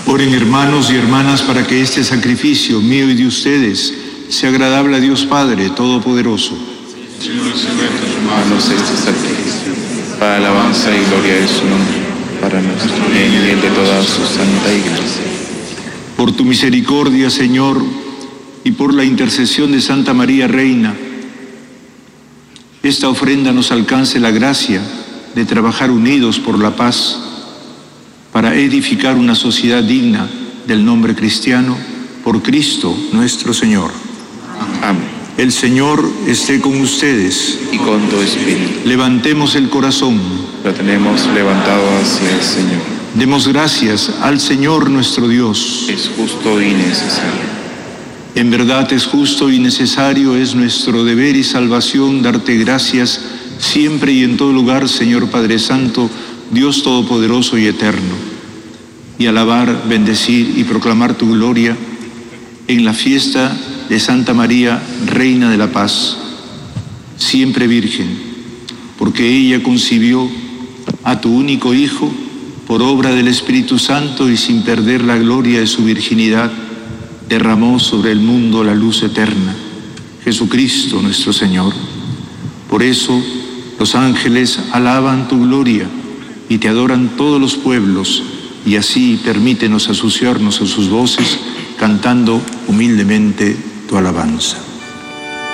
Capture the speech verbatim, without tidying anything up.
Oren, hermanos y hermanas, para que este sacrificio mío y de ustedes sea agradable a Dios Padre Todopoderoso. Señor, recibe en tus manos este sacrificio, para alabanza y gloria de su nombre, para nuestro bien y el de toda su santa iglesia. Por tu misericordia, Señor, y por la intercesión de Santa María Reina, esta ofrenda nos alcance la gracia de trabajar unidos por la paz, para edificar una sociedad digna del nombre cristiano, por Cristo nuestro Señor. Amén. El Señor esté con ustedes. Y con tu espíritu. Levantemos el corazón. Lo tenemos levantado hacia el Señor. Demos gracias al Señor nuestro Dios. Es justo y necesario. En verdad es justo y necesario, es nuestro deber y salvación darte gracias siempre y en todo lugar, Señor Padre Santo, Dios Todopoderoso y Eterno, y alabar, bendecir y proclamar tu gloria en la fiesta de Santa María, Reina de la Paz, siempre Virgen, porque ella concibió a tu único Hijo por obra del Espíritu Santo y sin perder la gloria de su virginidad, derramó sobre el mundo la luz eterna, Jesucristo nuestro Señor. Por eso los ángeles alaban tu gloria y te adoran todos los pueblos, y así permítenos asociarnos a sus voces, cantando humildemente tu alabanza.